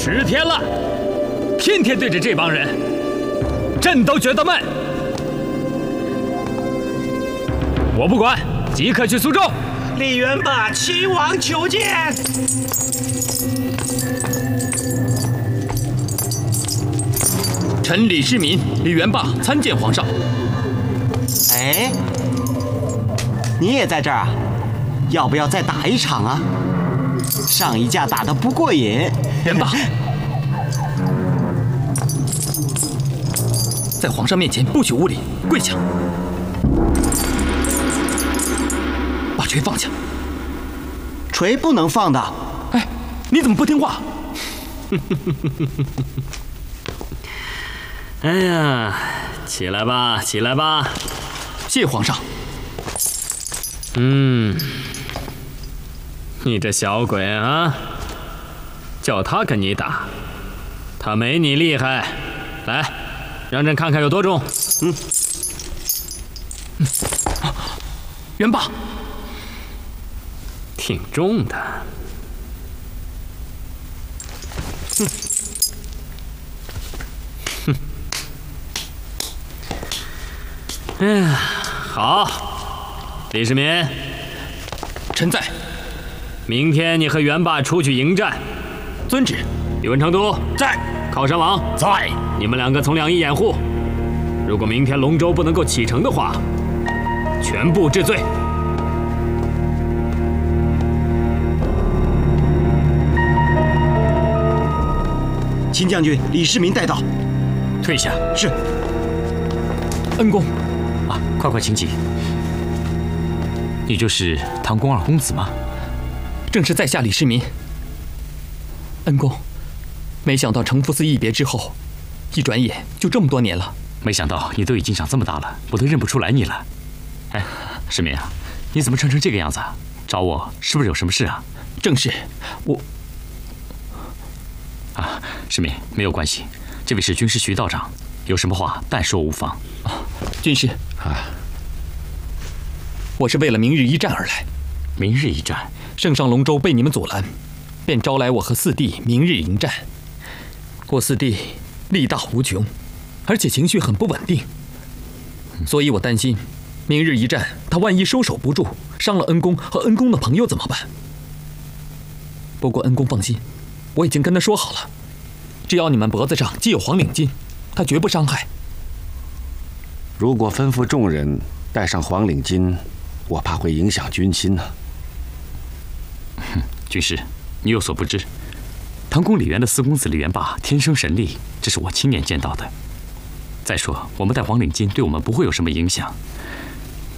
10天了，天天对着这帮人，朕都觉得闷。我不管，即刻去苏州。 李元霸，齐王求见。 臣李世民、李元霸参见皇上。 哎，你也在这儿啊？要不要再打一场啊？上一架打得不过瘾。 元霸，在皇上面前不许无礼，跪下，把锤放下。 锤不能放的。 哎，你怎么不听话？ 哎呀，起来吧，起来吧！ 谢皇上。 你这小鬼啊，叫他跟你打，他没你厉害。来，让朕看看有多重。 元霸， 挺重的。哎呀，好，李世民， 臣在。 明天你和元霸出去迎战。 遵旨。 宇文成都在。 靠山王在。 你们2个从2翼掩护。如果明天龙舟不能够启程的话，全部治罪。 秦将军，李世民带到。 退下。 是。 恩公， 啊，快请起。你就是唐宫2公子吗？ 正是在下李世民。恩公，没想到程父嗣一别之后，一转眼就这么多年了。 没想到你都已经长这么大了，我都认不出来你了。哎，世民啊，你怎么穿成这个样子啊？找我是不是有什么事啊？ 正是，我…… 啊，世民没有关系，这位是军师徐道长，有什么话但说无妨。 军师啊， 我是为了明日一战而来。 明日一战？ 圣上龙舟被你们阻拦，便招来我和四弟明日迎战。我四弟力大无穷，而且情绪很不稳定，所以我担心明日一战他万一收手不住，伤了恩公和恩公的朋友怎么办？不过恩公放心，我已经跟他说好了，只要你们脖子上系有黄领巾，他绝不伤害。 如果吩咐众人戴上黄领巾，我怕会影响军心呢。 军师，你有所不知，唐宫李园的4公子李元霸天生神力，这是我亲眼见到的。再说，我们戴黄领巾对我们不会有什么影响。